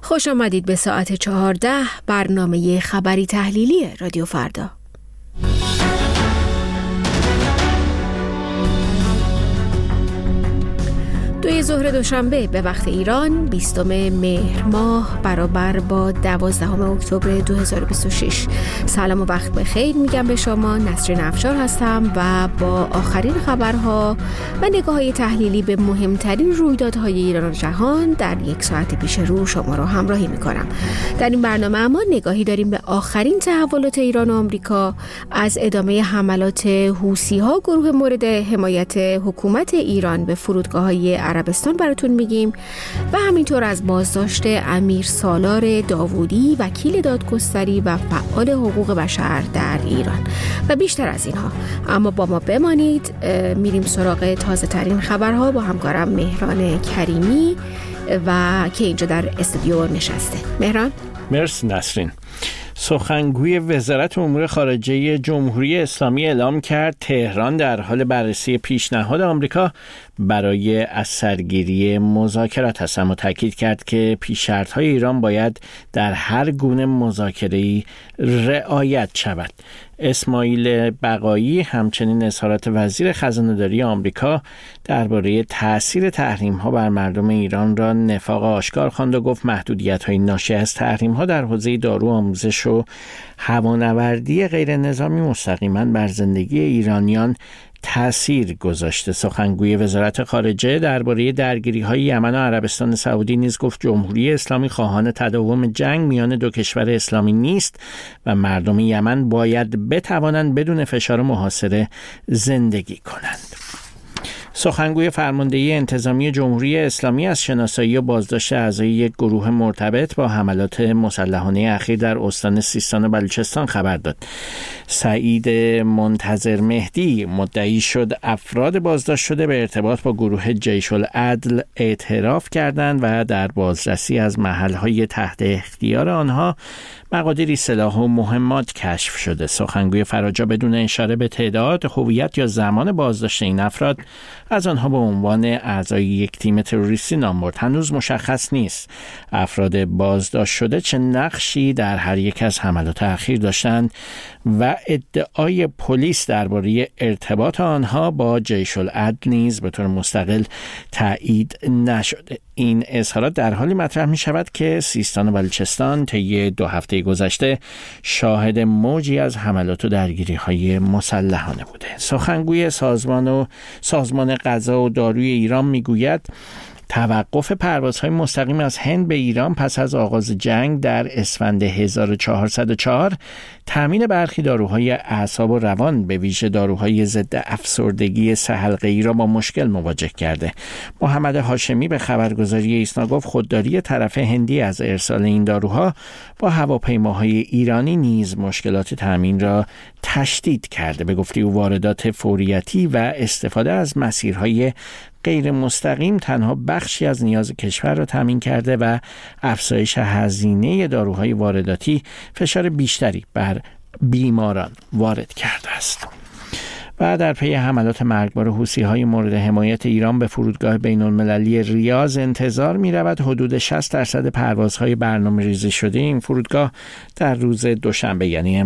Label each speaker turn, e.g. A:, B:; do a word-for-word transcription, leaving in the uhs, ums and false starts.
A: خوش آمدید به ساعت چهارده، برنامه خبری تحلیلی رادیو فردا. دوی ظهر دوشنبه به وقت ایران، بیستم مهر ماه برابر با دوازدهم اکتبر دو هزار و بیست و شش. سلام و وقت بخیر میگم به شما. نسرین افشار هستم و با آخرین خبرها و نگاه‌های تحلیلی به مهمترین رویدادهای ایران و جهان در یک ساعت پیش رو شما را همراهی میکنم. در این برنامه اما نگاهی داریم به آخرین تحولات ایران و آمریکا، از ادامه حملات حوثی‌ها، گروه مورد حمایت حکومت ایران به فرودگاه‌های عربستان براتون میگیم و همینطور از بازداشت امیر سالار داوودی، وکیل دادگستری و فعال حقوق بشر در ایران و بیشتر از اینها. اما با ما بمانید، میریم سراغ تازه ترین خبرها با همکارم مهران کریمی و که اینجا در استودیو نشسته. مهران؟
B: مرسی نسرین. سخنگوی وزارت امور خارجه جمهوری اسلامی اعلام کرد تهران در حال بررسی پیشنهاد آمریکا برای از سرگیری مذاکرات است، اما تاکید کرد که پیش‌شرط‌های ایران باید در هر گونه مذاکره‌ای رعایت شود. اسماعیل بقایی همچنین اظهارات وزیر خزانه‌داری آمریکا درباره تأثیر تحریم‌ها بر مردم ایران را نفاق آشکار خواند و گفت محدودیت‌های ناشی از تحریم‌ها در حوزه دارو، آموزش و هوانوردی غیر نظامی مستقیما بر زندگی ایرانیان تأثیر گذاشته. سخنگوی وزارت خارجه درباره درگیری‌های یمن و عربستان سعودی نیز گفت جمهوری اسلامی خواهان تداوم جنگ میان دو کشور اسلامی نیست و مردم یمن باید بتوانند بدون فشار و محاصره زندگی کنند. سخنگوی فرماندهی انتظامی جمهوری اسلامی از شناسایی و بازداشت اعضای یک گروه مرتبط با حملات مسلحانه اخیر در استان سیستان و بلوچستان خبر داد. سعید منتظر مهدی مدعی شد افراد بازداشت شده به ارتباط با گروه جیش العدل اعتراف کردند و در بازرسی از محلهای تحت اختیار آنها مقادیری سلاح و مهمات کشف شده. سخنگوی فراجا بدون اشاره به تعداد، هویت یا زمان بازداشت این افراد از آنها به عنوان اعضای یک تیم تروریستی نام برد. هنوز مشخص نیست افراد بازداشت شده چه نقشی در هر یک از حملات اخیر داشتند و ادعای پلیس درباره ارتباط آنها با جیش العدل نیز به طور مستقل تایید نشده. این اظهارات در حالی مطرح می شود که سیستان و بلوچستان طی دو هفته گذشته شاهد موجی از حملات و درگیری‌های مسلحانه بوده. سخنگوی سازمان و سازمان غذا و داروی ایران میگوید توقف پروازهای مستقیم از هند به ایران پس از آغاز جنگ در اسفند هزار و چهارصد و چهار تامین برخی داروهای اعصاب و روان به ویژه داروهای ضد افسردگی سه حلقه‌ای را با مشکل مواجه کرده. محمد هاشمی به خبرگزاری ایسنا گفت خودداری طرف هندی از ارسال این داروها با هواپیماهای ایرانی نیز مشکلات تامین را تشدید کرده. به گفته او واردات فوریتی و استفاده از مسیرهای غیر مستقیم تنها بخشی از نیاز کشور را تامین کرده و افزایش هزینه داروهای وارداتی فشار بیشتری بر بیماران وارد کرده است. و در پی حملات مرگبار حوثی‌های مورد حمایت ایران به فرودگاه بین‌المللی ریاض انتظار می‌رود حدود شصت درصد پروازهای برنامه‌ریزی شده این فرودگاه در روز دوشنبه یعنی